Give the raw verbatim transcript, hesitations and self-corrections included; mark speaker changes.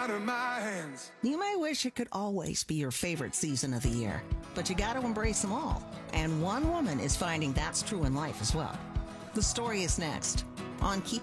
Speaker 1: out of my hands.
Speaker 2: You may wish it could always be your favorite season of the year, but you got to embrace them all. And one woman is finding that's true in life as well. The story is next on Keep